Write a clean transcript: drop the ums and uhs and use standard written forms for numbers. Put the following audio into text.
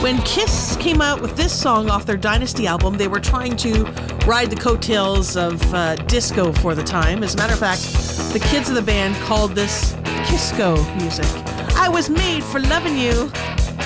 When Kiss came out with this song off their Dynasty album, they were trying to ride the coattails of disco for the time. As a matter of fact, the kids of the band called this Kisco music. I was made for loving you.